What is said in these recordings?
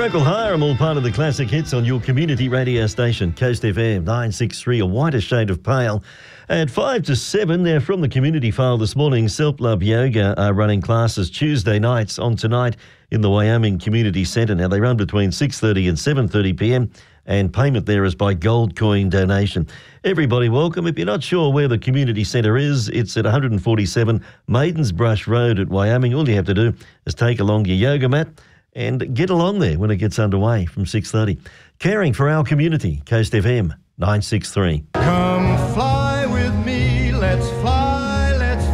Procol Harum, all part of the classic hits on your community radio station, Coast FM 963, A Whiter Shade of Pale. At 5 to 7, they're from the community file this morning. Self-Love Yoga are running classes Tuesday nights on tonight in the Wyoming Community Centre. Now, they run between 6:30 and 7:30pm, and payment there is by gold coin donation. Everybody welcome. If you're not sure where the community centre is, it's at 147 Maidens Brush Road at Wyoming. All you have to do is take along your yoga mat and get along there when it gets underway from 6:30. Caring for our community, Coast FM 963. Come fly with me, let's fly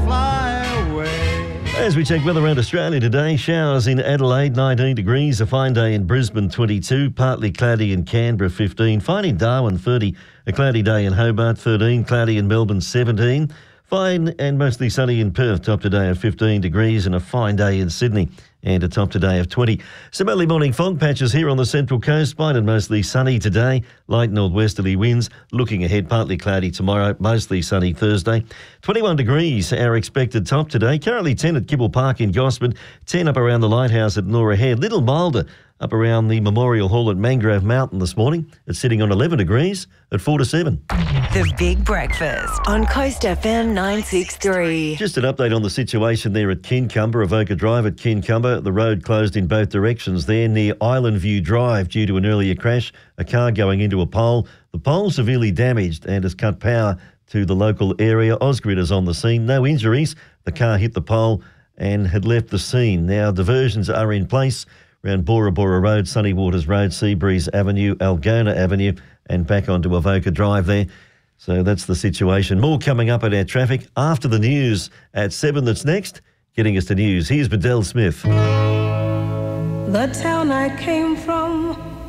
away. As we check weather around Australia today, showers in Adelaide, 19 degrees, a fine day in Brisbane, 22, partly cloudy in Canberra, 15, fine in Darwin, 30, a cloudy day in Hobart, 13, cloudy in Melbourne, 17, fine and mostly sunny in Perth, top today of 15 degrees, and a fine day in Sydney, and a top today of 20. Some early morning fog patches here on the Central Coast, fine and mostly sunny today, light northwesterly winds, looking ahead partly cloudy tomorrow, mostly sunny Thursday. 21 degrees our expected top today, currently 10 at Kibble Park in Gosford, 10 up around the lighthouse at Nora Head, little milder up around the Memorial Hall at Mangrove Mountain this morning. It's sitting on 11 degrees at 4 to 7. The Big Breakfast on Coast FM 963. Just an update on the situation there at Kincumber, Avoca Drive at Kincumber. The road closed in both directions there near Island View Drive due to an earlier crash, a car going into a pole. The pole severely damaged and has cut power to the local area. Ausgrid is on the scene. No injuries. The car hit the pole and had left the scene. Now diversions are in place around Bora Bora Road, Sunny Waters Road, Seabreeze Avenue, Algona Avenue, and back onto Avoca Drive there. So that's the situation. More coming up at our traffic after the news at 7. That's next. Getting us to news, here's Bedell Smith. The town I came from